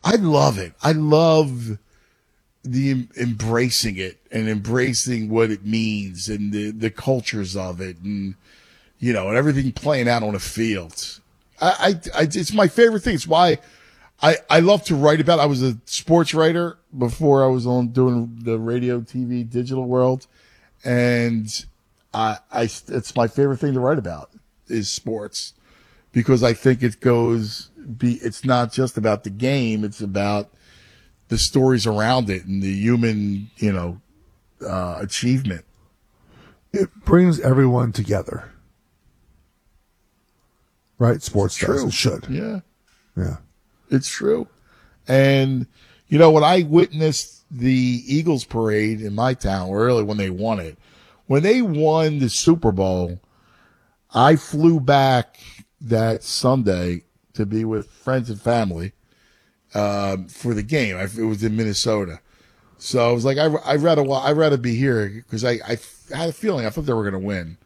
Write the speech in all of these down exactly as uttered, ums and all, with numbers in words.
I love it. I love the em- embracing it and embracing what it means and the, the cultures of it and, you know, and everything playing out on a field. I, I, I it's my favorite thing. It's why I, I love to write about it. I was a sports writer before I was on doing the radio, T V, digital world. And I, I, it's my favorite thing to write about is sports because I think it goes be, it's not just about the game. It's about the stories around it and the human, you know, uh, achievement. It brings everyone together. Right? Sports It's does. true. It should. Yeah. Yeah. It's true. And, you know, when I witnessed the Eagles parade in my town, early when they won it, when they won the Super Bowl, I flew back that Sunday to be with friends and family um, for the game. I, it was in Minnesota. So I was like, I, I'd rather, I'd rather be here because I, I had a feeling I thought they were going to win.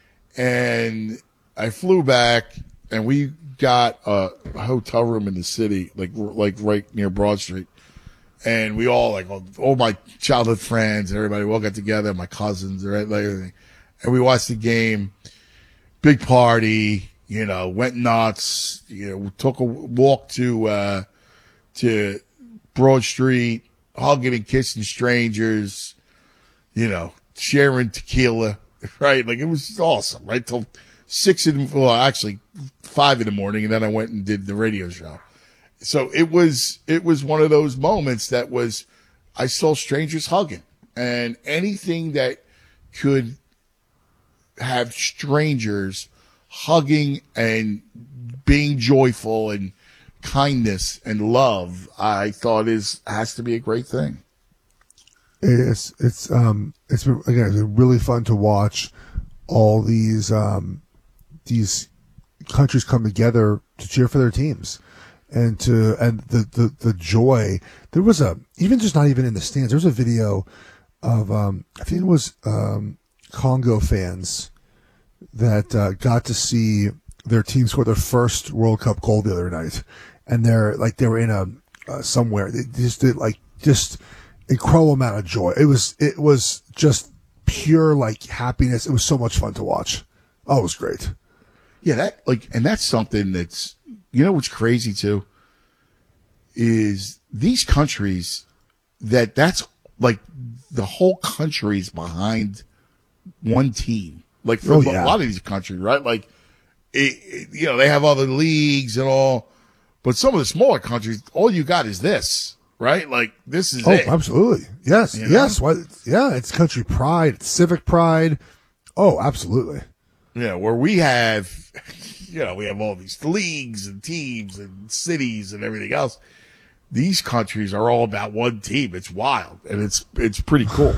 And I flew back and we got a hotel room in the city, like, like right near Broad Street. And we all, like, all, all my childhood friends and everybody, we all got together, my cousins, and everything. And we watched the game, big party, you know, went nuts, you know, we took a walk to, uh, to Broad Street, hugging and kissing strangers, you know, sharing tequila, right? Like, it was awesome, right? Till six in the, well, actually five in the morning, and then I went and did the radio show. So it was, it was one of those moments that was, I saw strangers hugging, and anything that could have strangers hugging and being joyful and kindness and love, I thought is, has to be a great thing. It's, it's, um, it's been, again, it's been really fun to watch all these, um, these countries come together to cheer for their teams. And to, and the, the, the joy, there was a, even just not even in the stands, there was a video of, um, I think it was, um, Congo fans that, uh, got to see their team score their first World Cup goal the other night. And they're like, they were in a, uh, somewhere, they just did like, just incredible amount of joy. It was, it was just pure like happiness. It was so much fun to watch. Oh, it was great. Yeah, that, like, and that's something that's, you know what's crazy too? Is these countries that that's like the whole country's behind one team. Like for Oh, a yeah. lot of these countries, right? Like, it, it, you know, they have other leagues and all, but some of the smaller countries, all you got is this, right? Like, this is Oh, it. absolutely. Yes. You know? Yes. What? Yeah. It's country pride. It's civic pride. Oh, absolutely. Yeah, where we have, you know, we have all these leagues and teams and cities and everything else. These countries are all about one team. It's wild, and it's it's pretty cool.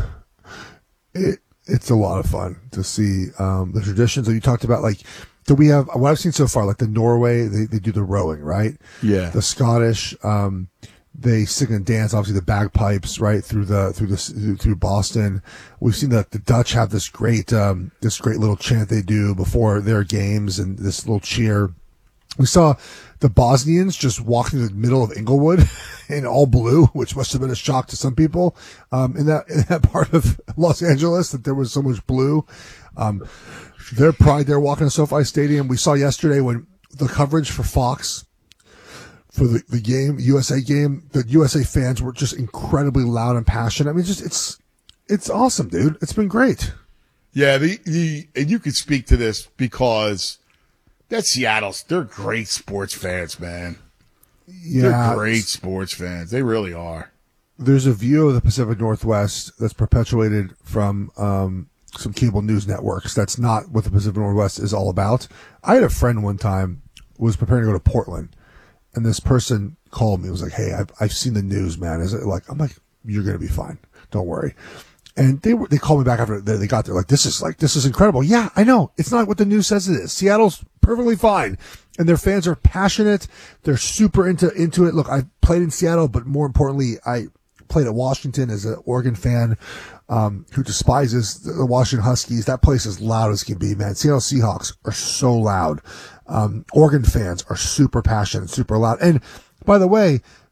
It, it's a lot of fun to see, um, the traditions that you talked about. Like, do we have, what I've seen so far, like the Norway, they, they do the rowing, right? Yeah. The Scottish, um, they sing and dance, obviously the bagpipes, right, through the, through the, through Boston. We've seen that the Dutch have this great, um, this great little chant they do before their games and this little cheer. We saw the Bosnians just walking in the middle of Inglewood in all blue, which must have been a shock to some people, um, in that, in that part of Los Angeles that there was so much blue. Um, their pride, they're walking to SoFi Stadium. We saw yesterday when the coverage for Fox, for the, the game, U S A game, the U S A fans were just incredibly loud and passionate. I mean, just, it's, it's awesome, dude. It's been great. Yeah, the, the, and you can speak to this because that's Seattle's, they're great sports fans, man. Yeah. They're great sports fans. They really are. There's a view of the Pacific Northwest that's perpetuated from, um, some cable news networks. That's not what the Pacific Northwest is all about. I had a friend one time who was preparing to go to Portland. And this person called me. It was like, "Hey, I've I've seen the news, man." Is it like, I'm like, "You're gonna be fine. Don't worry." And they were they called me back after they, they got there. Like, this is like this is incredible. Yeah, I know. It's not what the news says it is. Seattle's perfectly fine, and their fans are passionate. They're super into into it. Look, I played in Seattle, but more importantly, I played at Washington as an Oregon fan, um, who despises the Washington Huskies. That place is loud as can be, man. Seattle Seahawks are so loud. Um, Oregon fans are super passionate, super loud. And by the way,